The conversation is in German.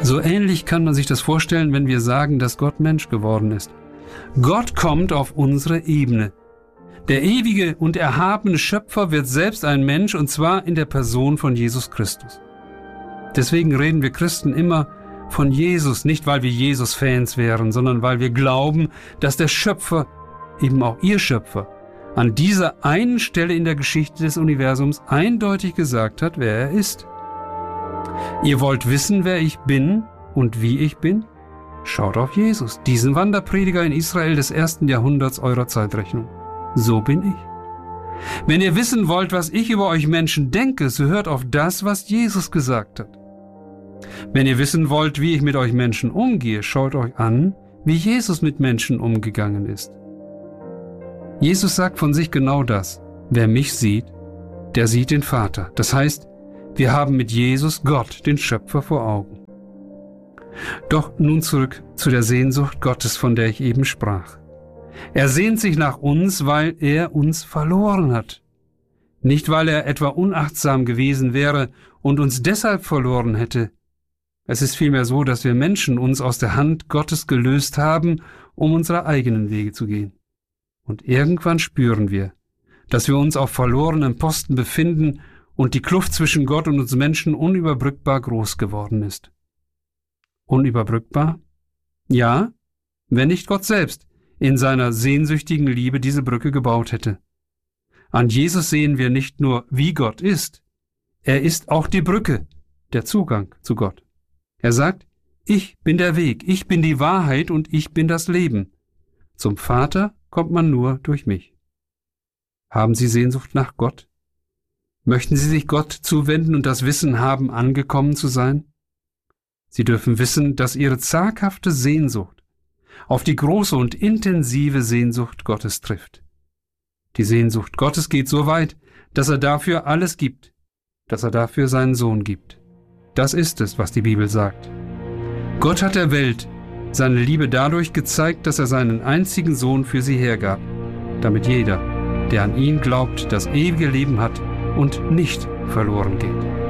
So ähnlich kann man sich das vorstellen, wenn wir sagen, dass Gott Mensch geworden ist. Gott kommt auf unsere Ebene. Der ewige und erhabene Schöpfer wird selbst ein Mensch, und zwar in der Person von Jesus Christus. Deswegen reden wir Christen immer von Jesus, nicht weil wir Jesus-Fans wären, sondern weil wir glauben, dass der Schöpfer, eben auch ihr Schöpfer, an dieser einen Stelle in der Geschichte des Universums eindeutig gesagt hat, wer er ist. Ihr wollt wissen, wer ich bin und wie ich bin? Schaut auf Jesus, diesen Wanderprediger in Israel des 1. Jahrhunderts eurer Zeitrechnung. So bin ich. Wenn ihr wissen wollt, was ich über euch Menschen denke, so hört auf das, was Jesus gesagt hat. Wenn ihr wissen wollt, wie ich mit euch Menschen umgehe, schaut euch an, wie Jesus mit Menschen umgegangen ist. Jesus sagt von sich genau das. Wer mich sieht, der sieht den Vater. Das heißt, wir haben mit Jesus Gott, den Schöpfer, vor Augen. Doch nun zurück zu der Sehnsucht Gottes, von der ich eben sprach. Er sehnt sich nach uns, weil er uns verloren hat. Nicht, weil er etwa unachtsam gewesen wäre und uns deshalb verloren hätte. Es ist vielmehr so, dass wir Menschen uns aus der Hand Gottes gelöst haben, um unsere eigenen Wege zu gehen. Und irgendwann spüren wir, dass wir uns auf verlorenem Posten befinden und die Kluft zwischen Gott und uns Menschen unüberbrückbar groß geworden ist. Unüberbrückbar? Ja, wenn nicht Gott selbst in seiner sehnsüchtigen Liebe diese Brücke gebaut hätte. An Jesus sehen wir nicht nur, wie Gott ist, er ist auch die Brücke, der Zugang zu Gott. Er sagt, ich bin der Weg, ich bin die Wahrheit und ich bin das Leben. Zum Vater kommt man nur durch mich. Haben Sie Sehnsucht nach Gott? Möchten Sie sich Gott zuwenden und das Wissen haben, angekommen zu sein? Sie dürfen wissen, dass Ihre zaghafte Sehnsucht auf die große und intensive Sehnsucht Gottes trifft. Die Sehnsucht Gottes geht so weit, dass er dafür alles gibt, dass er dafür seinen Sohn gibt. Das ist es, was die Bibel sagt. Gott hat der Welt seine Liebe dadurch gezeigt, dass er seinen einzigen Sohn für sie hergab, damit jeder, der an ihn glaubt, das ewige Leben hat und nicht verloren geht.